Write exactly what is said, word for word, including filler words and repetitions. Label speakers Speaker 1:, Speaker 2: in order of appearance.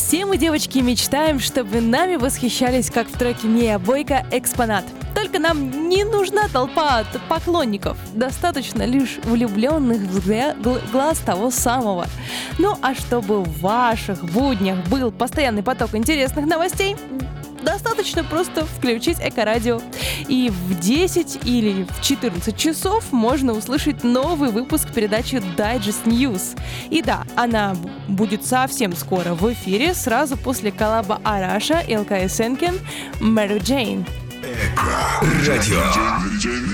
Speaker 1: Все мы, девочки, мечтаем, чтобы нами восхищались, как в треке Мия Бойко «Экспонат». Только нам не нужна толпа от поклонников, достаточно лишь влюбленных взгля- гл- глаз того самого. Ну а чтобы в ваших буднях был постоянный поток интересных новостей, достаточно просто включить Эко-радио. И в десять или в четырнадцать часов можно услышать новый выпуск передачи Digest News. И да, она будет совсем скоро в эфире, сразу после коллаба Араша и эл ка эс Энкен «Мэри Джейн».
Speaker 2: Эко-радио.